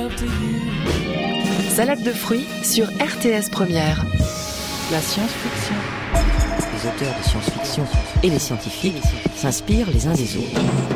Salade de fruits sur RTS Première. La science-fiction. Les auteurs de science-fiction et les scientifiques s'inspirent les uns des autres.